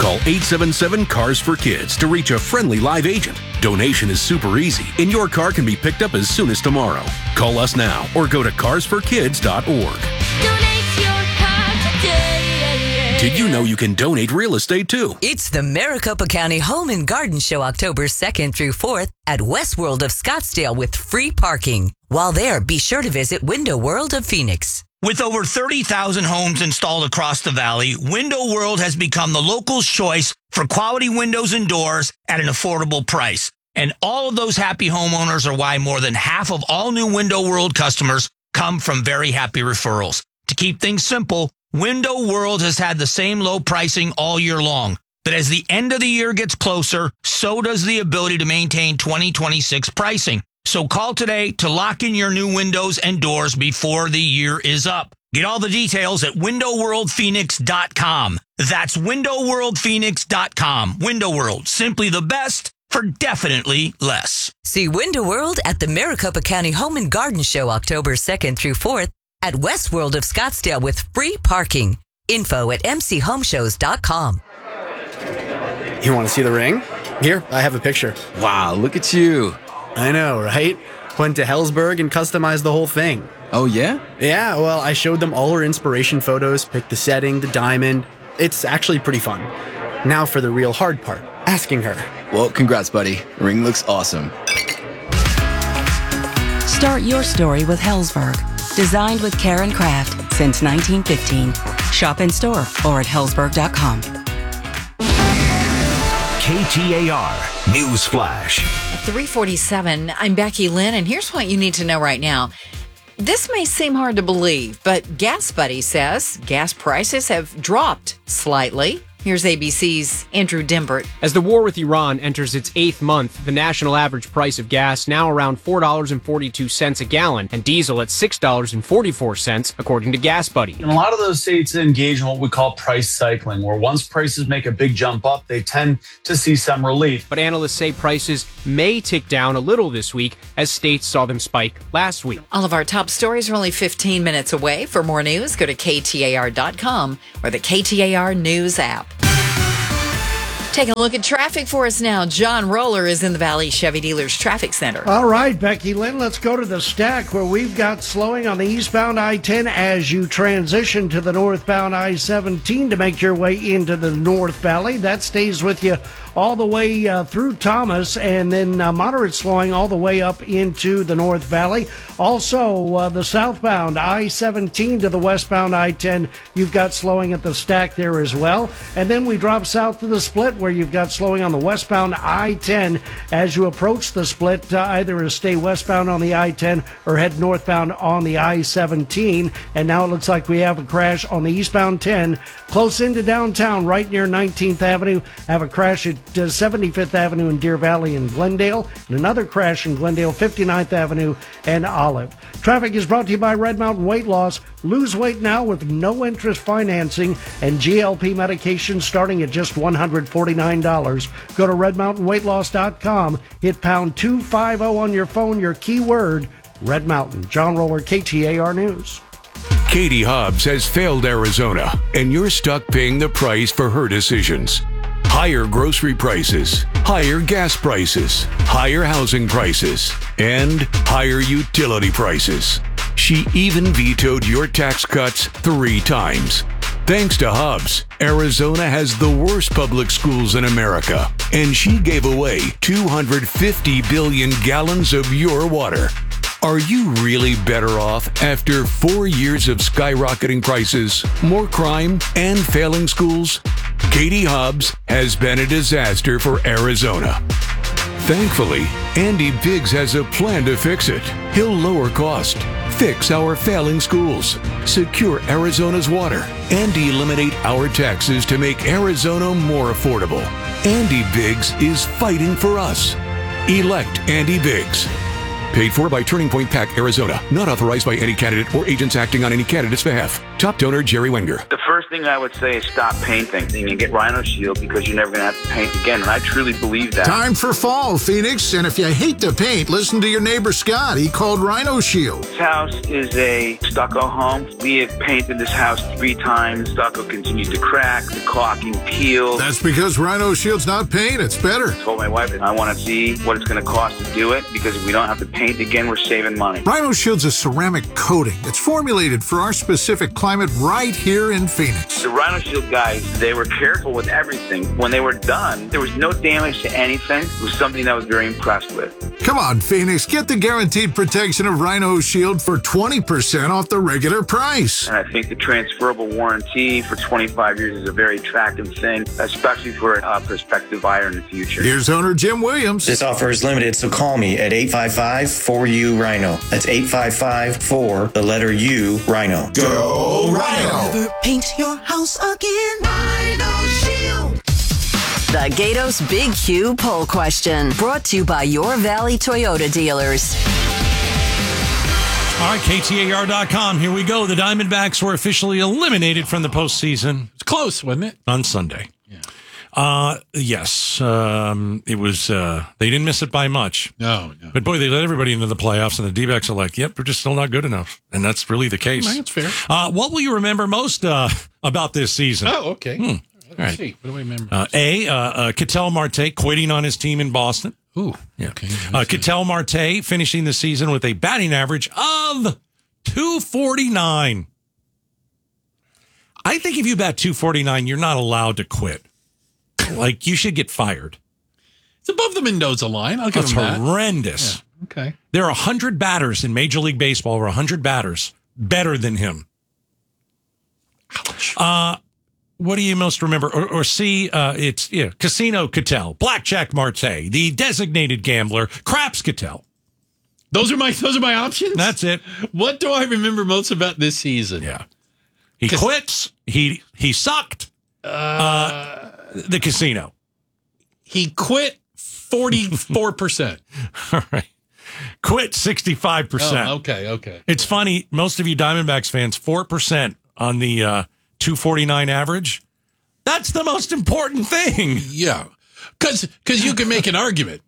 Call 877-CARS-FOR-KIDS to reach a friendly live agent. Donation is super easy, and your car can be picked up as soon as tomorrow. Call us now or go to carsforkids.org. Donate your car today. Did you know you can donate real estate too? It's the Maricopa County Home and Garden Show October 2nd through 4th at Westworld of Scottsdale with free parking. While there, be sure to visit Window World of Phoenix. With over 30,000 homes installed across the valley, Window World has become the local's choice for quality windows and doors at an affordable price. And all of those happy homeowners are why more than half of all new Window World customers come from very happy referrals. To keep things simple, Window World has had the same low pricing all year long. But as the end of the year gets closer, so does the ability to maintain 2026 pricing. So call today to lock in your new windows and doors before the year is up. Get all the details at windowworldphoenix.com. That's windowworldphoenix.com. Window World, simply the best for definitely less. See Window World at the Maricopa County Home and Garden Show October 2nd through 4th at Westworld of Scottsdale with free parking. Info at mchomeshows.com. You want to see the ring? Here, I have a picture. Wow, look at you. I know, right? Went to Helzberg and customized the whole thing. Oh, yeah? Yeah, well, I showed them all her inspiration photos, picked the setting, the diamond. It's actually pretty fun. Now for the real hard part, asking her. Well, congrats, buddy. Ring looks awesome. Start your story with Helzberg. Designed with care and craft since 1915. Shop in store or at helzberg.com. KTAR News Flash. 3:47, I'm Becky Lynn, and here's what you need to know right now. This may seem hard to believe, but Gas Buddy says gas prices have dropped slightly. Here's ABC's Andrew Dimbert. As the war with Iran enters its 8th month, the national average price of gas now around $4.42 a gallon, and diesel at $6.44, according to Gas Buddy. And a lot of those states engage in what we call price cycling, where once prices make a big jump up, they tend to see some relief. But analysts say prices may tick down a little this week, as states saw them spike last week. All of our top stories are only 15 minutes away. For more news, go to KTAR.com or the KTAR News app. Taking a look at traffic for us now. John Roller is in the Valley Chevy Dealers Traffic Center. All right, Becky Lynn, let's go to the stack where we've got slowing on the eastbound I-10 as you transition to the northbound I-17 to make your way into the North Valley. That stays with you all the way through Thomas, and then moderate slowing all the way up into the North Valley. Also, the southbound I-17 to the westbound I-10, you've got slowing at the stack there as well. And then we drop south to the split where you've got slowing on the westbound I-10 as you approach the split, either to stay westbound on the I-10 or head northbound on the I-17. And now it looks like we have a crash on the eastbound 10 close into downtown right near 19th Avenue. Have a crash at 75th Avenue in Deer Valley and Glendale, and another crash in Glendale, 59th Avenue and Olive. Traffic is brought to you by Red Mountain Weight Loss. Lose weight now with no interest financing and GLP medication starting at just $149. Go to redmountainweightloss.com. Hit pound 250 on your phone, your keyword, Red Mountain. John Roller, KTAR News. Katie Hobbs has failed Arizona, and you're stuck paying the price for her decisions. Higher grocery prices, higher gas prices, higher housing prices, and higher utility prices. She even vetoed your tax cuts 3 times. Thanks to Hobbs, Arizona has the worst public schools in America, and she gave away 250 billion gallons of your water. Are you really better off after 4 years of skyrocketing prices, more crime, and failing schools? Katie Hobbs has been a disaster for Arizona. Thankfully, Andy Biggs has a plan to fix it. He'll lower cost, fix our failing schools, secure Arizona's water, and eliminate our taxes to make Arizona more affordable. Andy Biggs is fighting for us. Elect Andy Biggs. Paid for by Turning Point PAC, Arizona. Not authorized by any candidate or agents acting on any candidate's behalf. Top donor Jerry Wenger. The first thing I would say is stop painting and get Rhino Shield because you're never going to have to paint again. And I truly believe that. Time for fall, Phoenix. And if you hate to paint, listen to your neighbor Scott. He called Rhino Shield. This house is a stucco home. We have painted this house 3 times. Stucco continues to crack, the caulking peels. That's because Rhino Shield's not paint. It's better. I told my wife that I want to see what it's going to cost to do it because if we don't have to paint again, we're saving money. Rhino Shield's a ceramic coating. It's formulated for our specific climate right here in Phoenix. The Rhino Shield guys, they were careful with everything. When they were done, there was no damage to anything. It was something that I was very impressed with. Come on, Phoenix, get the guaranteed protection of Rhino Shield for 20% off the regular price. And I think the transferable warranty for 25 years is a very attractive thing, especially for a prospective buyer in the future. Here's owner Jim Williams. This offer is limited, so call me at 855-4U-RHINO. That's 855-4-U-RHINO. Go Rhino! Never paint your house again. Rhino Shield. The Gatos Big Q poll question, brought to you by Your Valley Toyota dealers. All right, KTAR.com. Here we go. The Diamondbacks were officially eliminated from the postseason. It's close, wasn't it? On Sunday. Yes. It was, they didn't miss it by much. No. But boy, they let everybody into the playoffs, and the D-backs are like, yep, we're just still not good enough. And that's really the case. That's fair. What will you remember most about this season? Oh, okay. Let's right. see. What do we remember? Ketel Marte quitting on his team in Boston. Ooh. Yeah. Okay. Ketel Marte finishing the season with a batting average of 249. I think if you bat 249, you're not allowed to quit. Like, you should get fired. It's above the Mendoza line. I'll give That's him that. horrendous. Yeah. Okay. There are 100 batters in Major League Baseball, over 100 batters better than him. Ouch. What do you most remember or see? It's Casino Ketel, Blackjack Marte, the designated gambler, Craps Ketel. Those are my options. That's it. What do I remember most about this season? Yeah, he quits. He sucked. The casino. He quit 44%. All right. Quit 65%. Oh, okay. It's funny. Most of you Diamondbacks fans, 4% on the 249 average. That's the most important thing. Yeah. Because you can make an argument.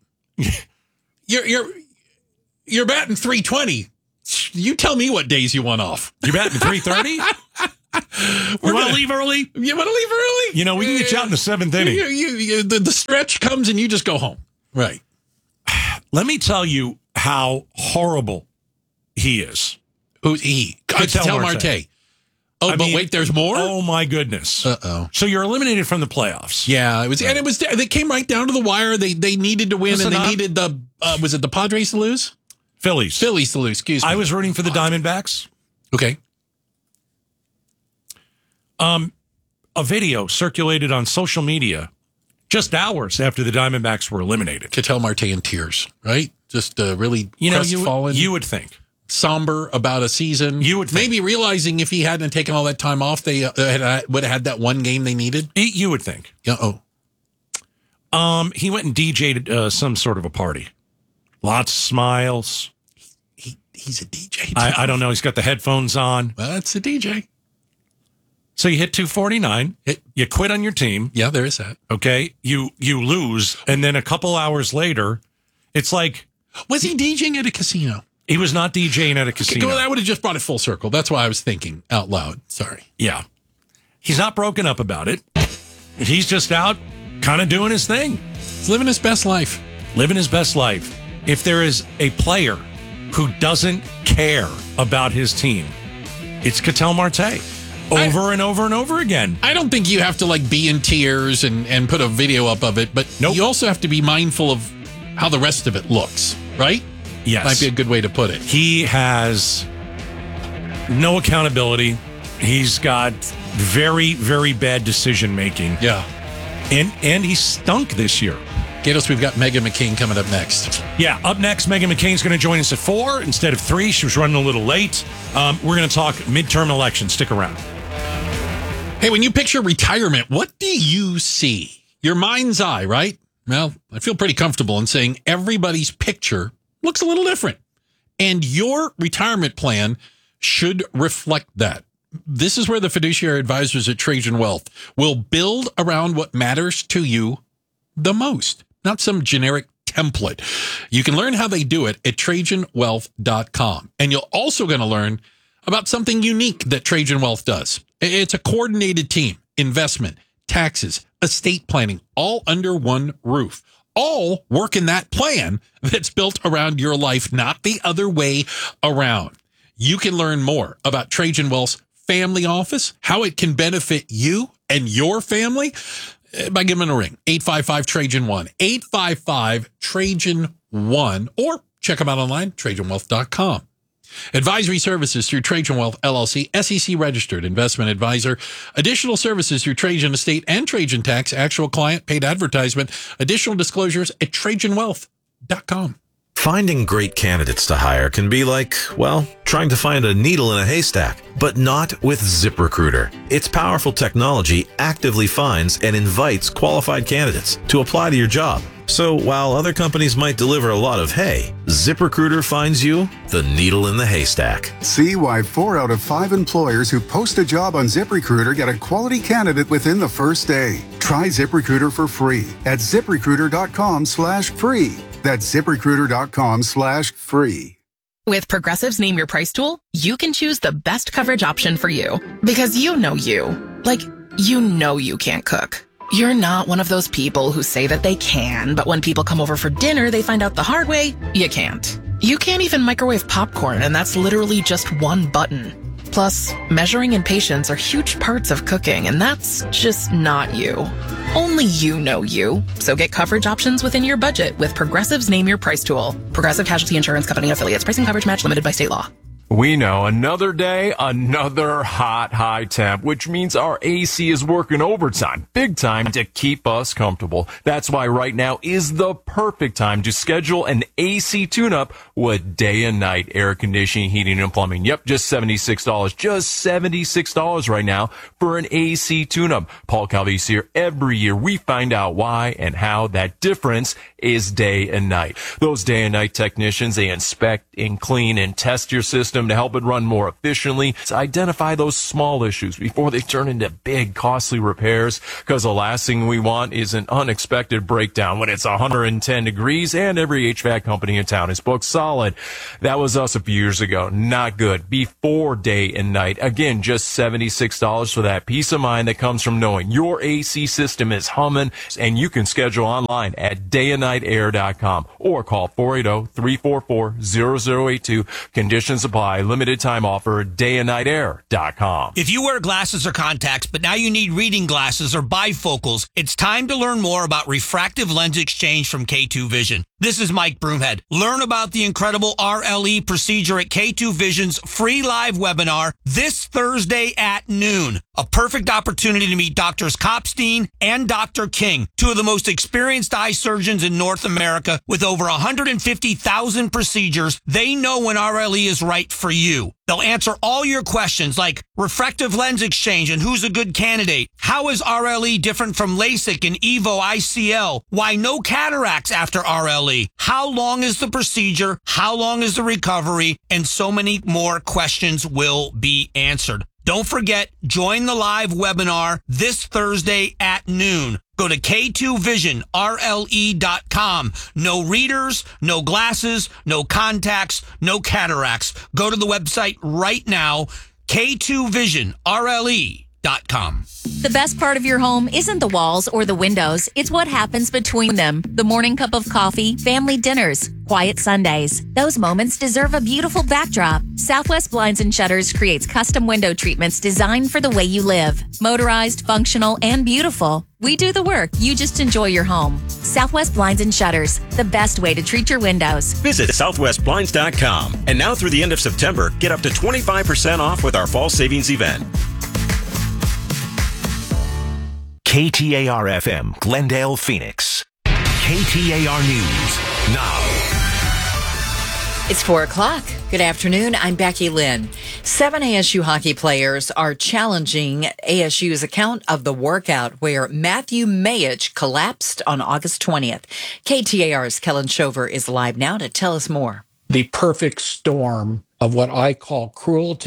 You're batting 320. You tell me what days you want off. You're batting 330? You want to leave early? You want to leave early? You know, we can get you out in the 7th inning. The stretch comes and you just go home. Right. Let me tell you how horrible he is. Who's he? Ketel Marte. Oh, but wait, there's more? Oh, my goodness. Uh-oh. So you're eliminated from the playoffs. Yeah, they came right down to the wire. They needed to win, and they needed was it the Padres to lose? Phillies to lose, excuse me. I was rooting for the Diamondbacks. Okay. A video circulated on social media just hours after the Diamondbacks were eliminated. Ketel Marte in tears, right? Just really crestfallen. You would think. Somber about a season. You would think. Maybe realizing if he hadn't taken all that time off, they would have had that one game they needed. You would think. Yeah. He went and DJ'd some sort of a party. Lots of smiles. He's a DJ. I don't know. He's got the headphones on. Well, that's a DJ. So you hit 249. You quit on your team. Yeah, there is that. Okay. You lose. And then a couple hours later, it's like. Was he DJing at a casino? He was not DJing at a casino. Well, I would have just brought it full circle. That's why I was thinking out loud. Sorry. Yeah. He's not broken up about it. He's just out kind of doing his thing. He's living his best life. Living his best life. If there is a player who doesn't care about his team, it's Ketel Marte. Over and over and over again. I don't think you have to be in tears and put a video up of it, but you also have to be mindful of how the rest of it looks, right? Yes. Might be a good way to put it. He has no accountability. He's got very, very bad decision making. Yeah. And he stunk this year. Gatos, we've got Megan McCain coming up next. Yeah, up next, Megan McCain's going to join us at 4 instead of 3. She was running a little late. We're going to talk midterm elections. Stick around. Hey, when you picture retirement, what do you see? Your mind's eye, right? Well, I feel pretty comfortable in saying everybody's picture looks a little different. And your retirement plan should reflect that. this is where the fiduciary advisors at Trajan Wealth will build around what matters to you the most, not some generic template. You can learn how they do it at TrajanWealth.com. And you're also going to learn about something unique that Trajan Wealth does. It's a coordinated team, investment, taxes, estate planning, all under one roof. All work in that plan that's built around your life, not the other way around. You can learn more about Trajan Wealth's family office, how it can benefit you and your family by giving them a ring. 855-TRAJAN-1, 855-TRAJAN-1, or check them out online, TrajanWealth.com. Advisory services through Trajan Wealth, LLC, SEC registered investment advisor. Additional services through Trajan Estate and Trajan Tax, actual client, paid advertisement. Additional disclosures at TrajanWealth.com. Finding great candidates to hire can be like, well, trying to find a needle in a haystack, but not with ZipRecruiter. Its powerful technology actively finds and invites qualified candidates to apply to your job. So while other companies might deliver a lot of hay, ZipRecruiter finds you the needle in the haystack. See why 4 out of 5 employers who post a job on ZipRecruiter get a quality candidate within the first day. Try ZipRecruiter for free at ZipRecruiter.com/free. That's ZipRecruiter.com/free. With Progressive's Name Your Price tool, you can choose the best coverage option for you. Because you know you. Like, you know you can't cook. You're not one of those people who say that they can, but when people come over for dinner, they find out the hard way, you can't. You can't even microwave popcorn, and that's literally just one button. Plus, measuring and patience are huge parts of cooking, and that's just not you. Only you know you. So get coverage options within your budget with Progressive's Name Your Price tool. Progressive Casualty Insurance Company and affiliates. Pricing coverage match limited by state law. We know another day, another hot, high temp, which means our AC is working overtime, big time, to keep us comfortable. That's why right now is the perfect time to schedule an AC tune-up with Day and Night Air Conditioning, Heating, and Plumbing. Yep, just $76. Just $76 right now for an AC tune-up. Paul Calvise here. Every year we find out why and how that difference is day and night. Those Day and Night technicians, they inspect and clean and test your system to help it run more efficiently, to identify those small issues before they turn into big, costly repairs, because the last thing we want is an unexpected breakdown when it's 110 degrees and every HVAC company in town is booked solid. That was us a few years ago. Not good. Before Day and Night. Again, just $76 for that peace of mind that comes from knowing your AC system is humming, and you can schedule online at dayandnightair.com or call 480-344-0082. Conditions apply. Limited time offer, dayandnightair.com. If you wear glasses or contacts, but now you need reading glasses or bifocals, it's time to learn more about refractive lens exchange from K2 Vision. This is Mike Broomhead. Learn about the incredible RLE procedure at K2 Vision's free live webinar this Thursday at noon. A perfect opportunity to meet Drs. Kopstein and Dr. King, two of the most experienced eye surgeons in North America with over 150,000 procedures. They know when RLE is right for you. They'll answer all your questions like refractive lens exchange and who's a good candidate. How is RLE different from LASIK and EVO ICL? Why no cataracts after RLE? How long is the procedure? How long is the recovery? And so many more questions will be answered. Don't forget, join the live webinar this Thursday at noon. Go to K2VisionRLE.com. No readers, no glasses, no contacts, no cataracts. Go to the website right now, K2VisionRLE.com. The best part of your home isn't the walls or the windows. It's what happens between them. The morning cup of coffee, family dinners, quiet Sundays. Those moments deserve a beautiful backdrop. Southwest Blinds and Shutters creates custom window treatments designed for the way you live. Motorized, functional, and beautiful. We do the work. You just enjoy your home. Southwest Blinds and Shutters, the best way to treat your windows. Visit southwestblinds.com. And now through the end of September, get up to 25% off with our fall savings event. KTAR-FM, Glendale, Phoenix. KTAR News, now. It's 4 o'clock. Good afternoon. I'm Becky Lynn. 7 ASU hockey players are challenging ASU's account of the workout where Matthew Mayich collapsed on August 20th. KTAR's Kellen Shover is live now to tell us more. The perfect storm of what I call cruelty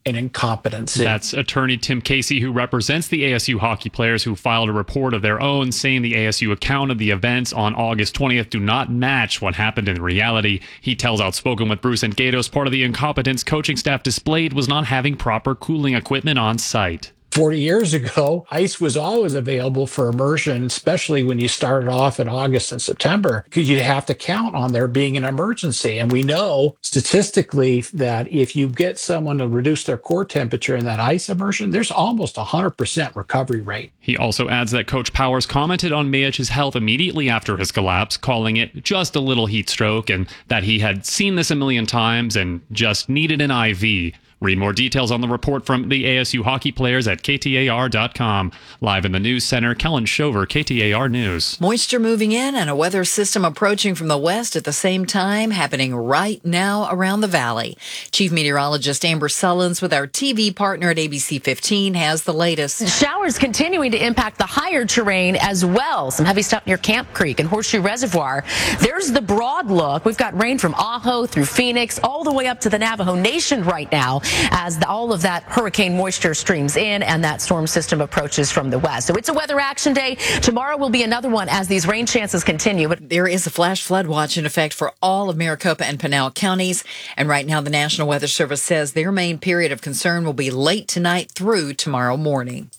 an incompetency. That's attorney Tim Casey, who represents the ASU hockey players who filed a report of their own saying the ASU account of the events on August 20th do not match what happened in reality. He tells Outspoken with Bruce and Gatos part of the incompetence coaching staff displayed was not having proper cooling equipment on site. 40 years ago, ice was always available for immersion, especially when you started off in August and September, because you'd have to count on there being an emergency. And we know statistically that if you get someone to reduce their core temperature in that ice immersion, there's almost 100% recovery rate. He also adds that Coach Powers commented on Mayach's health immediately after his collapse, calling it just a little heat stroke, and that he had seen this a million times and just needed an IV. Read more details on the report from the ASU hockey players at KTAR.com. Live in the news center, Kellen Shover, KTAR News. Moisture moving in and a weather system approaching from the west at the same time, happening right now around the valley. Chief Meteorologist Amber Sullins with our TV partner at ABC 15 has the latest. Showers continuing to impact the higher terrain as well. Some heavy stuff near Camp Creek and Horseshoe Reservoir. There's the broad look. We've got rain from Ajo through Phoenix all the way up to the Navajo Nation right now, as all of that hurricane moisture streams in and that storm system approaches from the west. So it's a weather action day. Tomorrow will be another one as these rain chances continue. But there is a flash flood watch in effect for all of Maricopa and Pinal counties. And right now, the National Weather Service says their main period of concern will be late tonight through tomorrow morning.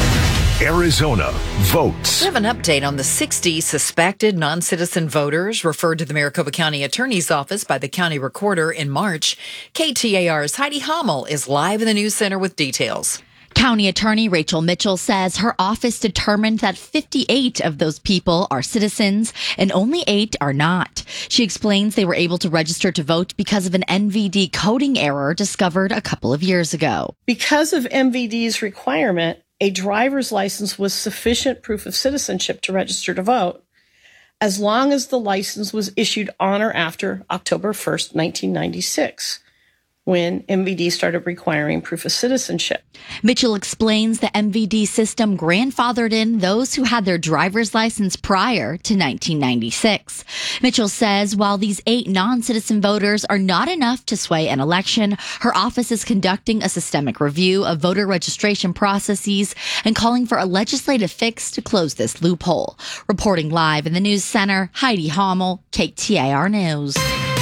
Arizona votes. We have an update on the 60 suspected non-citizen voters referred to the Maricopa County Attorney's Office by the county recorder in March. KTAR's Heidi Hommel is live in the news center with details. County Attorney Rachel Mitchell says her office determined that 58 of those people are citizens and only 8 are not. She explains they were able to register to vote because of an NVD coding error discovered a couple of years ago. Because of MVD's requirement, a driver's license was sufficient proof of citizenship to register to vote, as long as the license was issued on or after October 1st, 1996. When MVD started requiring proof of citizenship. Mitchell explains the MVD system grandfathered in those who had their driver's license prior to 1996. Mitchell says while these 8 non-citizen voters are not enough to sway an election, her office is conducting a systemic review of voter registration processes and calling for a legislative fix to close this loophole. Reporting live in the news center, Heidi Hommel, KTAR News.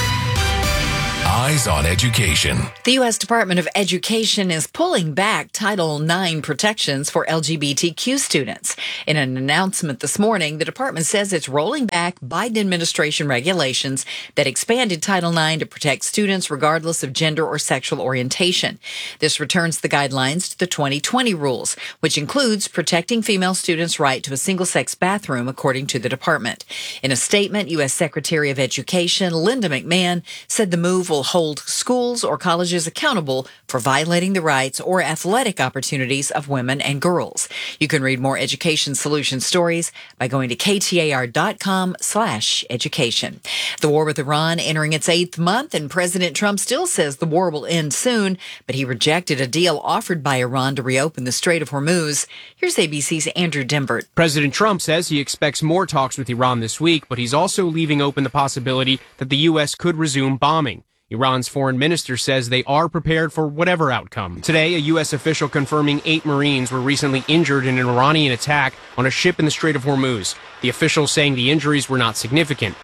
Eyes on Education. The U.S. Department of Education is pulling back Title IX protections for LGBTQ students. In an announcement this morning, the department says it's rolling back Biden administration regulations that expanded Title IX to protect students regardless of gender or sexual orientation. This returns the guidelines to the 2020 rules, which includes protecting female students' right to a single-sex bathroom, according to the department. In a statement, U.S. Secretary of Education Linda McMahon said the move will hold schools or colleges accountable for violating the rights or athletic opportunities of women and girls. You can read more education solution stories by going to KTAR.com/education. The war with Iran entering its 8th month, and President Trump still says the war will end soon, but he rejected a deal offered by Iran to reopen the Strait of Hormuz. Here's ABC's Andrew Dimbert. President Trump says he expects more talks with Iran this week, but he's also leaving open the possibility that the U.S. could resume bombing. Iran's foreign minister says they are prepared for whatever outcome. Today, a U.S. official confirming 8 Marines were recently injured in an Iranian attack on a ship in the Strait of Hormuz. The official saying the injuries were not significant.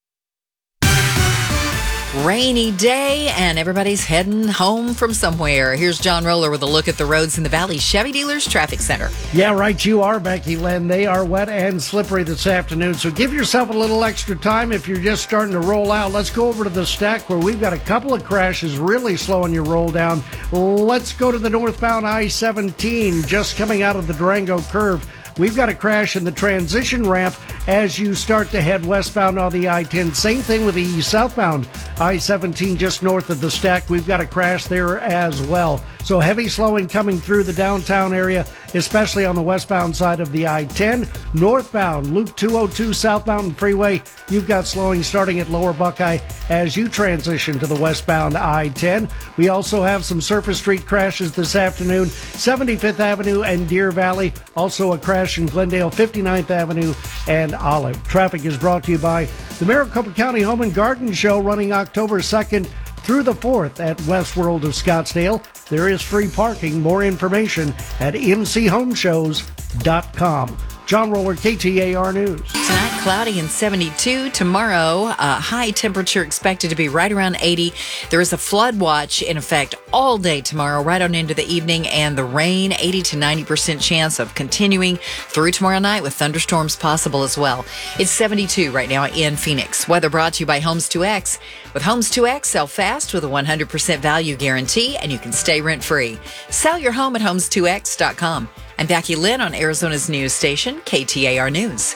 Rainy day, and everybody's heading home from somewhere. Here's John Roller with a look at the roads in the Valley Chevy Dealers Traffic Center. Yeah, right, you are, Becky Lynn. They are wet and slippery this afternoon, so give yourself a little extra time if you're just starting to roll out. Let's go over to the stack where we've got a couple of crashes really slowing your roll down. Let's go to the northbound I-17, just coming out of the Durango curve. We've got a crash in the transition ramp as you start to head westbound on the I-10. Same thing with the southbound I-17 just north of the stack. We've got a crash there as well. So heavy slowing coming through the downtown area, especially on the westbound side of the I-10. Northbound, Loop 202 southbound freeway, you've got slowing starting at Lower Buckeye as you transition to the westbound I-10. We also have some surface street crashes this afternoon, 75th Avenue and Deer Valley. Also a crash in Glendale, 59th Avenue and Olive. Traffic is brought to you by the Maricopa County Home and Garden Show, running October 2nd through the 4th at Westworld of Scottsdale. There is free parking. More information at mchomeshows.com. John Roller, KTAR News. Tonight, cloudy and 72. Tomorrow, high temperature expected to be right around 80. There is a flood watch in effect all day tomorrow, right on into the evening, and the rain, 80 to 90% chance of continuing through tomorrow night with thunderstorms possible as well. It's 72 right now in Phoenix. Weather brought to you by Homes 2X. With Homes 2X, sell fast with a 100% value guarantee, and you can stay rent-free. Sell your home at homes2x.com. I'm Becky Lynn on Arizona's news station, KTAR News.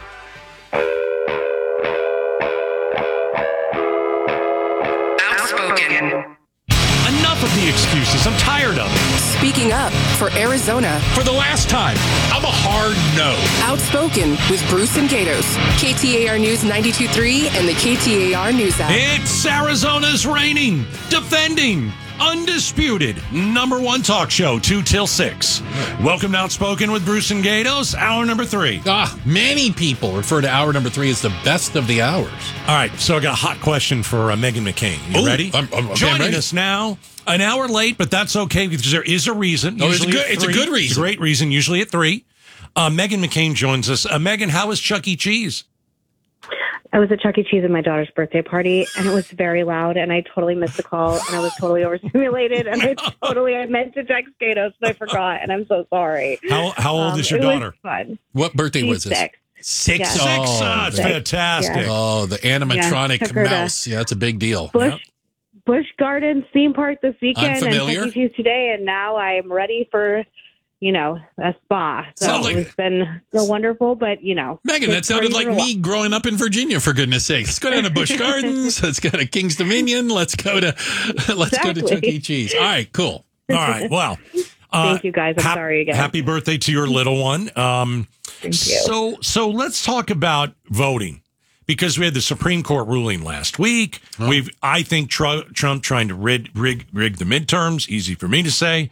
Outspoken. Enough of the excuses. I'm tired of it. Speaking up for Arizona. For the last time, I'm a hard no. Outspoken with Bruce and Gatos. KTAR News 92.3 and the KTAR News app. It's Arizona's reigning, defending, undisputed number one talk show, 2 till 6. Welcome to Outspoken with Bruce and Gatos, hour number 3. Many people refer to hour number 3 as the best of the hours. All right, so I got a hot question for Meghan McCain. You ready? I'm Joining ready. us now, an hour late, but that's okay because there is a reason. Oh, it's a Usually good- at it's a 3. good reason. It's a great reason, usually at 3. Meghan McCain joins us. Meghan, how is Chuck E. Cheese? I was at Chuck E. Cheese at my daughter's birthday party, and it was very loud, and I totally missed the call, and I was totally overstimulated, and I meant to text Gatos, but I forgot, and I'm so sorry. How old is your daughter? It was fun. What birthday She's was this? 6. 6. Yeah. 6. That's Six. fantastic. Yeah. Oh, the animatronic Yeah, took her to mouse. Yeah, that's a big deal. Busch Gardens theme park this weekend, and Unfamiliar? Chuck E. Cheese today, and now I'm ready for, a spa. So Sounds like- it's been so wonderful, but, Megan, that sounded like me growing up in Virginia, for goodness sake. Let's go down to Busch Gardens. Let's go to King's Dominion. Let's go to Chuck E. Cheese. All right, cool. All right, well. Thank you, guys. I'm sorry again. Happy birthday to your little one. Thank you. So let's talk about voting, because we had the Supreme Court ruling last week. I think Trump trying to rig the midterms. Easy for me to say.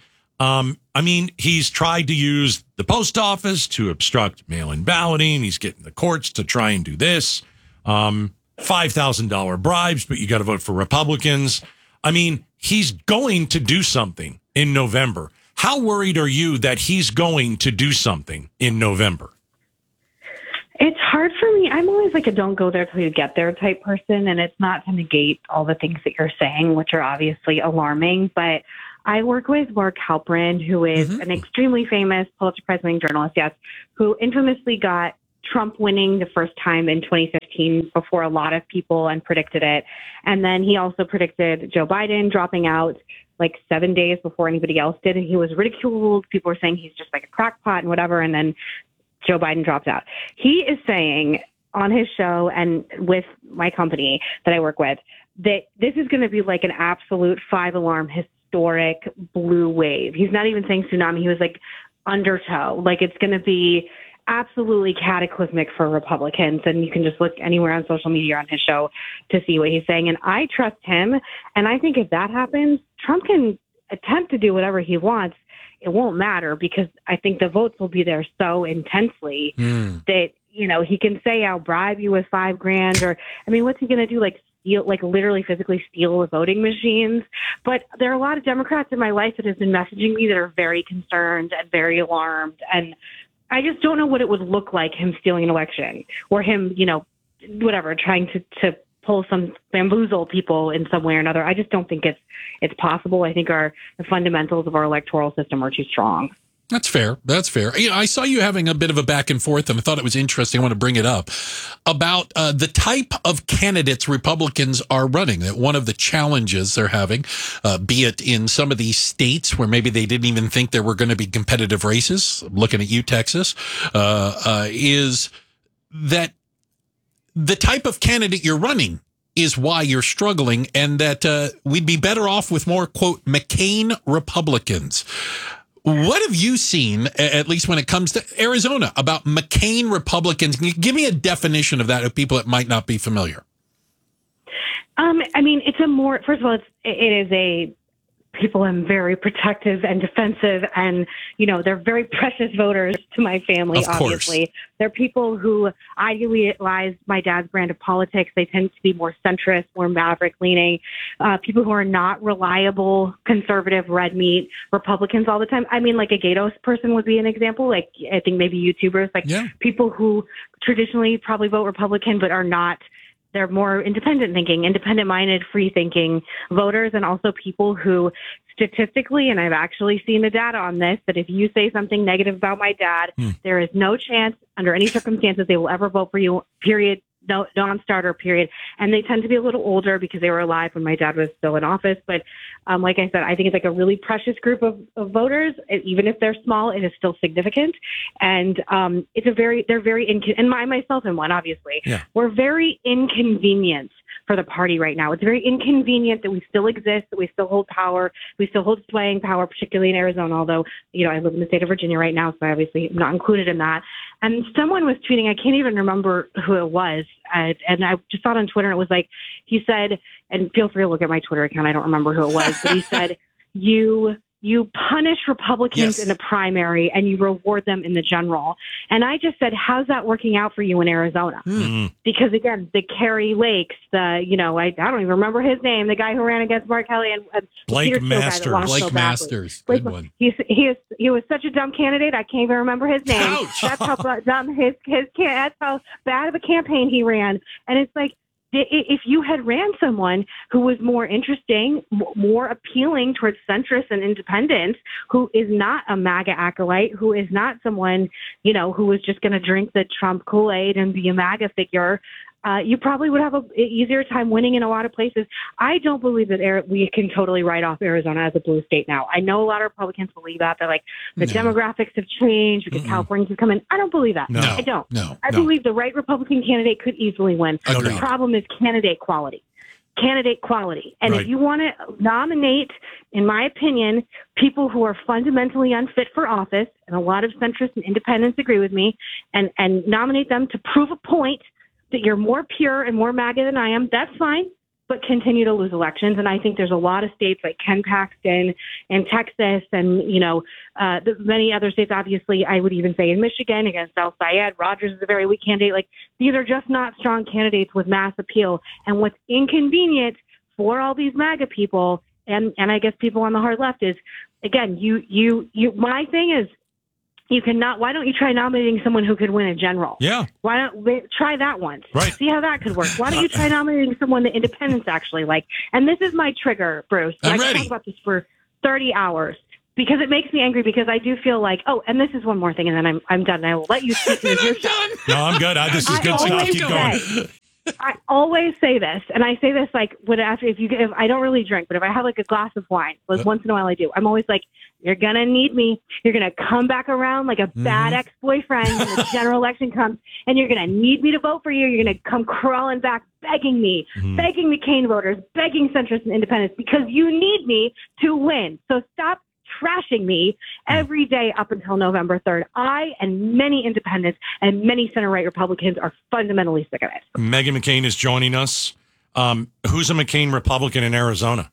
He's tried to use the post office to obstruct mail-in balloting. He's getting the courts to try and do this. $5,000 bribes, but you got to vote for Republicans. He's going to do something in November. How worried are you that he's going to do something in November? It's hard for me. I'm always like a don't go there till you get there type person, and it's not to negate all the things that you're saying, which are obviously alarming, but I work with Mark Halperin, who is an extremely famous Pulitzer Prize-winning journalist, who infamously got Trump winning the first time in 2015 before a lot of people and predicted it. And then he also predicted Joe Biden dropping out like 7 days before anybody else did. And he was ridiculed. People were saying he's just like a crackpot and whatever. And then Joe Biden dropped out. He is saying on his show and with my company that I work with that this is going to be like an absolute 5-alarm historic blue wave. He's not even saying tsunami. He was like undertow. Like it's going to be absolutely cataclysmic for Republicans. And you can just look anywhere on social media on his show to see what he's saying. And I trust him. And I think if that happens, Trump can attempt to do whatever he wants. It won't matter because I think the votes will be there so intensely that, he can say, I'll bribe you with $5,000 or, what's he going to do? Like steal, like literally physically steal the voting machines. But there are a lot of Democrats in my life that have been messaging me that are very concerned and very alarmed. And I just don't know what it would look like him stealing an election or him, trying to pull some bamboozle people in some way or another. I just don't think it's possible. I think the fundamentals of our electoral system are too strong. That's fair. I saw you having a bit of a back and forth, and I thought it was interesting. I want to bring it up about the type of candidates Republicans are running. That one of the challenges they're having, be it in some of these states where maybe they didn't even think there were going to be competitive races, looking at you, Texas, is that the type of candidate you're running is why you're struggling, and that we'd be better off with more, quote, McCain Republicans. What have you seen, at least when it comes to Arizona, about McCain Republicans? Can you give me a definition of that of people that might not be familiar? It's first of all, it is a people am very protective and defensive, and they're very precious voters to my family. Of course. Obviously, they're people who idealize my dad's brand of politics. They tend to be more centrist, more maverick leaning, people who are not reliable, conservative, red meat Republicans all the time. I mean, like a Gatos person would be an example. Like I think maybe YouTubers, people who traditionally probably vote Republican but are not. They're more independent thinking, independent-minded, free-thinking voters, and also people who statistically, and I've actually seen the data on this, that if you say something negative about my dad, there is no chance under any circumstances they will ever vote for you, period. No, non-starter, period. And they tend to be a little older because they were alive when my dad was still in office. But like I said, I think it's like a really precious group of voters. Even if they're small, it is still significant. And they're very, and myself in one, obviously, we're very inconvenienced for the party right now. It's very inconvenient that we still exist, that we still hold power, we still hold swaying power, particularly in Arizona, although, I live in the state of Virginia right now, so obviously I'm not included in that. And someone was tweeting, I can't even remember who it was, and I just saw it on Twitter, and it was like, he said, and feel free to look at my Twitter account, I don't remember who it was, but he said, you punish Republicans in the primary and you reward them in the general. And I just said, how's that working out for you in Arizona? Because again, the Kerry Lakes, I don't even remember his name, the guy who ran against Mark Kelly and Blake Masters. Blake Masters. Good one. He was such a dumb candidate. I can't even remember his name. Ouch. That's how dumb that's how bad of a campaign he ran. And it's like, if you had ran someone who was more interesting, more appealing towards centrists and independents, who is not a MAGA acolyte, who is not someone, who was just going to drink the Trump Kool-Aid and be a MAGA figure, you probably would have an easier time winning in a lot of places. I don't believe that we can totally write off Arizona as a blue state now. I know a lot of Republicans believe that. They're like, the demographics have changed because Californians have come in. I don't believe that. No, I don't. No, I believe the right Republican candidate could easily win. Agreed. The problem is candidate quality. And if you want to nominate, in my opinion, people who are fundamentally unfit for office, and a lot of centrists and independents agree with me, and nominate them to prove a point that you're more pure and more MAGA than I am, that's fine, but continue to lose elections. And I think there's a lot of states like Ken Paxton and Texas and, many other states, obviously, I would even say in Michigan against Al Sayed. Rogers is a very weak candidate. Like, these are just not strong candidates with mass appeal. And what's inconvenient for all these MAGA people, and I guess people on the hard left, is, again, my thing is, why don't you try nominating someone who could win a general? Yeah. Why don't we try that once? Right. See how that could work. Why don't you try nominating someone that independents actually like? And this is my trigger, Bruce. I'm I ready. can talk about this for 30 hours because it makes me angry because I do feel like, and this is one more thing and then I'm done and I will let you speak. No, I'm good. This is good stuff. Keep going. I always say this, and I say this like if I don't really drink, but if I have like a glass of wine, like once in a while I do, I'm always like, you're gonna need me. You're gonna come back around like a bad ex-boyfriend when the general election comes, and you're gonna need me to vote for you. You're gonna come crawling back, begging me, begging McCain voters, begging centrists and independents because you need me to win. So stop trashing me every day up until November 3rd. I and many independents and many center-right Republicans are fundamentally sick of it. Meghan McCain is joining us. Who's a McCain Republican in Arizona?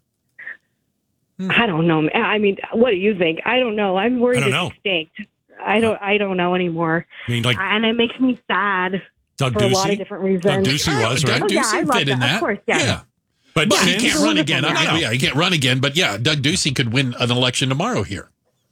I don't know. I mean, what do you think? I don't know. I'm worried it's extinct. I don't know anymore. I mean, and it makes me sad Doug for Ducey? a lot of different reasons. Doug Ducey was, right? Doug Ducey I love fit in that. Of course, yeah. But he can't run again. Yeah. He can't run again. But yeah, Doug Ducey could win an election tomorrow here.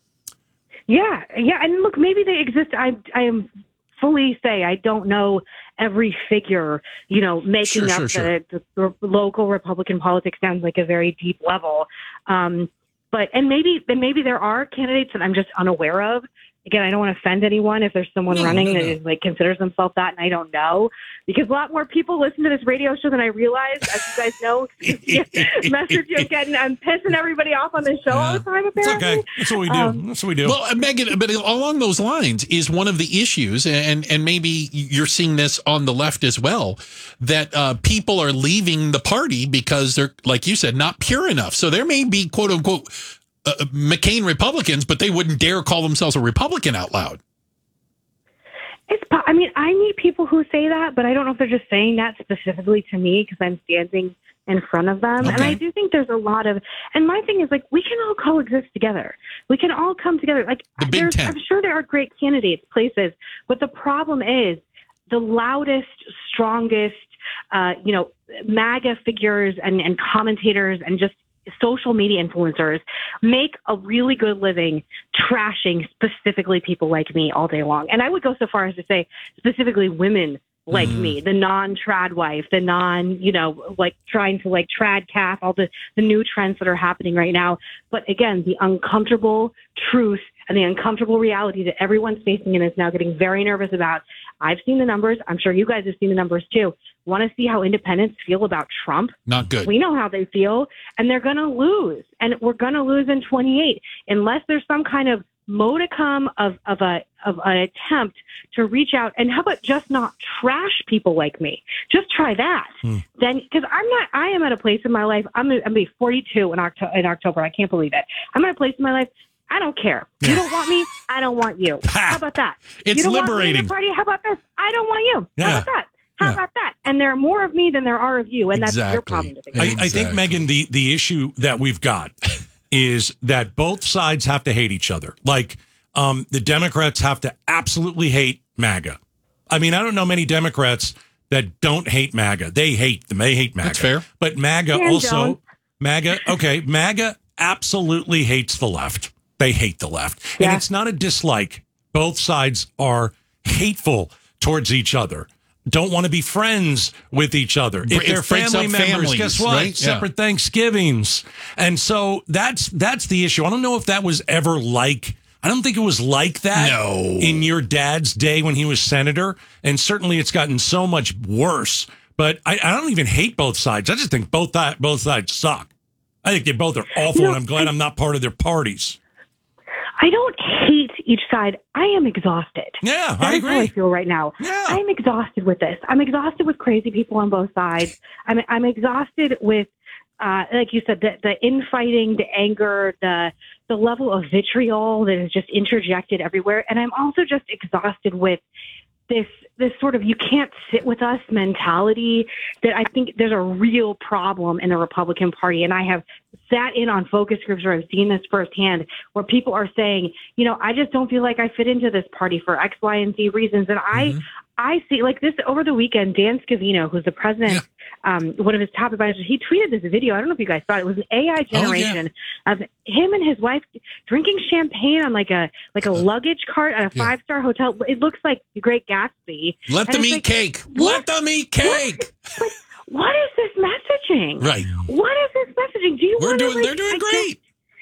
Yeah. And look, maybe they exist. I am fully say I don't know every figure, making up the local Republican politics down like a very deep level. But maybe there are candidates that I'm just unaware of. Again, I don't want to offend anyone if there's someone running that is like considers themselves that, and I don't know, because a lot more people listen to this radio show than I realize. As you guys know, I'm pissing everybody off on this show all the time. Apparently, it's okay. That's what we do. That's what we do. Well, Meghan, but along those lines is one of the issues, and maybe you're seeing this on the left as well, that people are leaving the party because they're, like you said, not pure enough. So there may be quote unquote McCain Republicans, but they wouldn't dare call themselves a Republican out loud. I mean, I meet people who say that, but I don't know if they're just saying that specifically to me because I'm standing in front of them. Okay. And I do think there's a lot of, and my thing is like, we can all coexist together. We can all come together. Like, I'm sure there are great candidates, places, but the problem is the loudest, strongest, MAGA figures and commentators and just social media influencers make a really good living trashing specifically people like me all day long. And I would go so far as to say specifically women like me, the non-trad wife, the trying to trad calf, all the new trends that are happening right now. But again, the uncomfortable truth and the uncomfortable reality that everyone's facing and is now getting very nervous about. I've seen the numbers. I'm sure you guys have seen the numbers too. Want to see how independents feel about Trump? Not good. We know how they feel, and they're going to lose. And we're going to lose in 28 unless there's some kind of modicum of an attempt to reach out. And how about just not trash people like me? Just try that. Then, because I am at a place in my life. I'm going to be 42 in October. I can't believe it. I'm at a place in my life. I don't care. You don't want me. I don't want you. How about that? It's you don't liberating. Want me in the party? How about this? I don't want you. How about that? How about that? And there are more of me than there are of you, and that's your problem. To figure out. I think, Megan, the issue that we've got is that both sides have to hate each other. Like, the Democrats have to absolutely hate MAGA. I mean, I don't know many Democrats that don't hate MAGA. They hate them. They hate MAGA. That's fair. But MAGA MAGA absolutely hates the left. They hate the left. And it's not a dislike. Both sides are hateful towards each other. Don't want to be friends with each other. If they're family members, guess what? Right? Separate Thanksgivings. And so that's the issue. I don't know if that was ever I don't think it was like that in your dad's day when he was senator. And certainly it's gotten so much worse. But I don't even hate both sides. I just think both sides suck. I think they both are awful, and I'm glad I'm not part of their parties. I don't hate each side. I am exhausted. Yeah, I agree. That's how I feel right now. Yeah. I'm exhausted with this. I'm exhausted with crazy people on both sides. I'm exhausted with, like you said, the infighting, the anger, the level of vitriol that is just interjected everywhere. And I'm also just exhausted with this sort of you can't sit with us mentality that I think there's a real problem in the Republican Party. And I have sat in on focus groups where I've seen this firsthand, where people are saying, I just don't feel like I fit into this party for X, Y, and Z reasons. And I see like this over the weekend, Dan Scavino, who's the president, one of his top advisors, he tweeted this video. I don't know if you guys saw it. It was an AI generation of him and his wife drinking champagne on like a luggage cart at a 5-star hotel. It looks like The Great Gatsby. Let them eat cake. Let them eat cake. What is this messaging? Right. What is this messaging? They're doing great.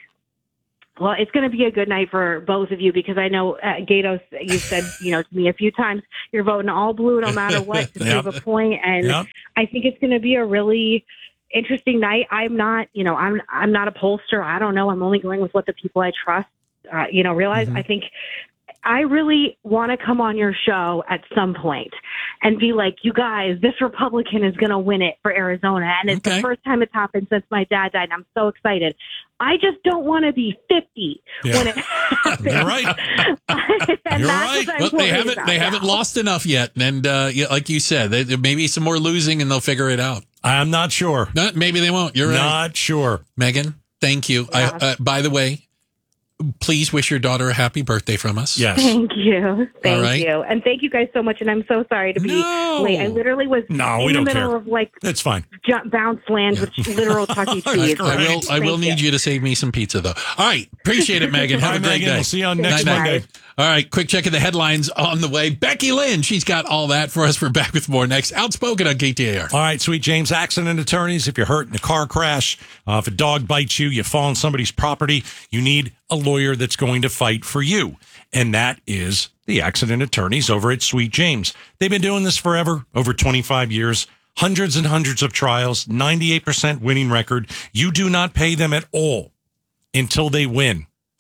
Well, it's going to be a good night for both of you because I know, Gatos, you've said, to me a few times, you're voting all blue no matter what to prove a point. And I think it's going to be a really interesting night. I'm not, I'm not a pollster. I don't know. I'm only going with what the people I trust, realize. I think I really want to come on your show at some point and be like, you guys, this Republican is going to win it for Arizona. And it's the first time it's happened since my dad died. And I'm so excited. I just don't want to be 50 when it happens. You're right. You're right. Well, they haven't lost enough yet. And like you said, there may be some more losing and they'll figure it out. I'm not sure. No, maybe they won't. You're right. Not sure. Megan, thank you. Yeah. By the way, please wish your daughter a happy birthday from us. Yes. Thank you. Thank you. And thank you guys so much. And I'm so sorry to be late. I literally was in the middle of that's fine. Bounce land with literal Chuck E. Cheese. I will need you to save me some pizza, though. All right. Appreciate it, Megan. Have a great day. We'll see you on next Monday. All right. Quick check of the headlines on the way. Becky Lynn, she's got all that for us. We're back with more next. Outspoken on KTAR. All right, Sweet James, accident attorneys. If you're hurt in a car crash, if a dog bites you, you fall on somebody's property, you need a lawyer that's going to fight for you. And that is the accident attorneys over at Sweet James. They've been doing this forever, over 25 years, hundreds and hundreds of trials, 98% winning record. You do not pay them at all until they win.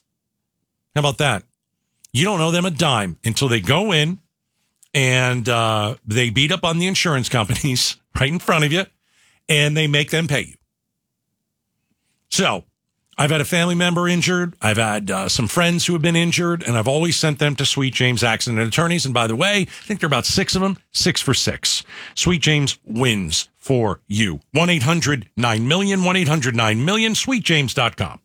How about that? You don't owe them a dime until they go in and they beat up on the insurance companies right in front of you and they make them pay you. So I've had a family member injured. I've had some friends who have been injured, and I've always sent them to Sweet James Accident Attorneys. And by the way, I think there are about 6 of them, 6 for 6. Sweet James wins for you. 1-800-9-MILLION, 1-800-9-MILLION, sweetjames.com.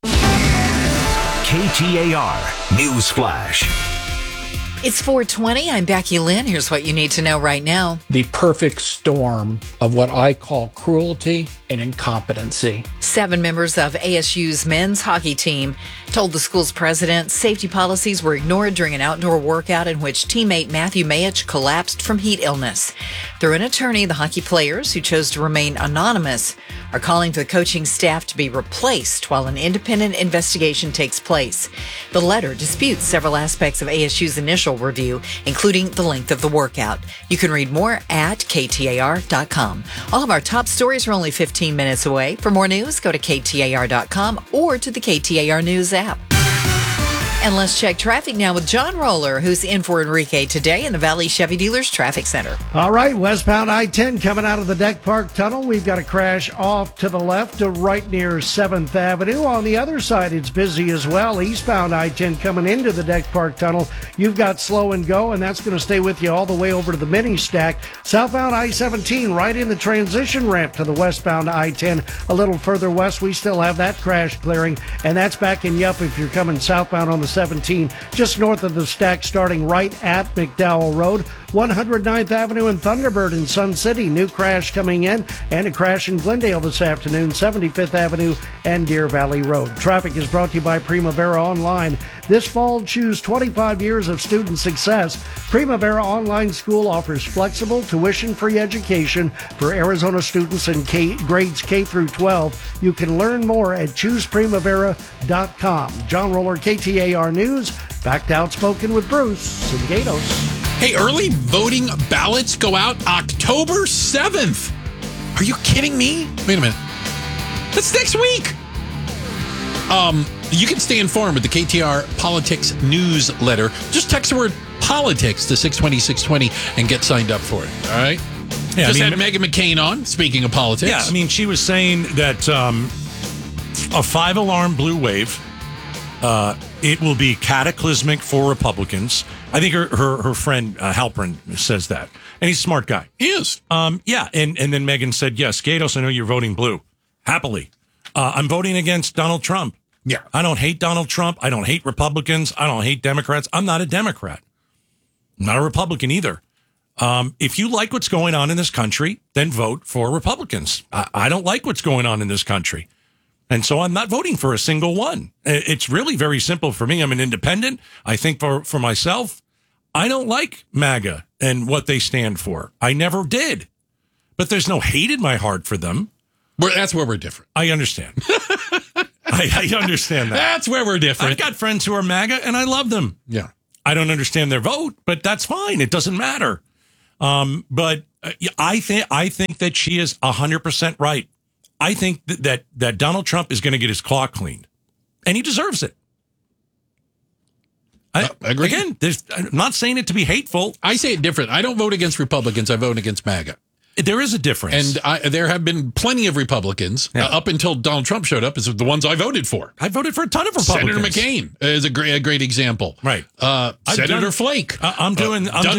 KTAR News Flash. It's 4:20. I'm Becky Lynn. Here's what you need to know right now. The perfect storm of what I call cruelty and incompetency. 7 members of ASU's men's hockey team told the school's president safety policies were ignored during an outdoor workout in which teammate Matthew Mayich collapsed from heat illness. Through an attorney, the hockey players, who chose to remain anonymous, are calling for the coaching staff to be replaced while an independent investigation takes place. The letter disputes several aspects of ASU's initial review, including the length of the workout. You can read more at KTAR.com. All of our top stories are only 15 minutes away. For more news, go to KTAR.com or to the KTAR News app. And let's check traffic now with John Roller, who's in for Enrique today in the Valley Chevy Dealers Traffic Center. All right, westbound I-10 coming out of the Deck Park Tunnel. We've got a crash off to the left, right near 7th Avenue. On the other side, it's busy as well. Eastbound I-10 coming into the Deck Park Tunnel. You've got slow and go, and that's going to stay with you all the way over to the mini stack. Southbound I-17 right in the transition ramp to the westbound I-10. A little further west, we still have that crash clearing, and that's backing you up if you're coming southbound on the 17, just north of the stack, starting right at McDowell Road. 109th Avenue and Thunderbird in Sun City. New crash coming in, and a crash in Glendale this afternoon. 75th Avenue and Deer Valley Road. Traffic is brought to you by Primavera Online. This fall, choose 25 years of student success. Primavera Online School offers flexible, tuition-free education for Arizona students in grades K through 12. You can learn more at chooseprimavera.com. John Roller, KTAR News. Back to Outspoken with Bruce and Gatos. Hey, early voting ballots go out October 7th. Are you kidding me? Wait a minute. That's next week. You can stay informed with the KTAR Politics newsletter. Just text the word politics to 620-620 and get signed up for it. All right? Yeah, just had Meghan McCain on, speaking of politics. Yeah, I mean, she was saying that a 5-alarm blue wave, it will be cataclysmic for Republicans. I think her friend Halpern says that. And he's a smart guy. He is. Yeah, and then Meghan said, yes, Gatos, I know you're voting blue. Happily. I'm voting against Donald Trump. Yeah. I don't hate Donald Trump. I don't hate Republicans. I don't hate Democrats. I'm not a Democrat. I'm not a Republican either. If you like what's going on in this country, then vote for Republicans. I don't like what's going on in this country. And so I'm not voting for a single one. It's really very simple for me. I'm an independent. I think for myself, I don't like MAGA and what they stand for. I never did. But there's no hate in my heart for them. That's where we're different. I understand. I understand that. That's where we're different. I've got friends who are MAGA, and I love them. Yeah. I don't understand their vote, but that's fine. It doesn't matter. But I think that she is 100% right. I think that Donald Trump is going to get his claw cleaned, and he deserves it. I agree. Again, I'm not saying it to be hateful. I say it different. I don't vote against Republicans. I vote against MAGA. There is a difference. And there have been plenty of Republicans up until Donald Trump showed up, is the ones I voted for. I voted for a ton of Republicans. Senator McCain is a great example. Right. Senator Flake. I'm doing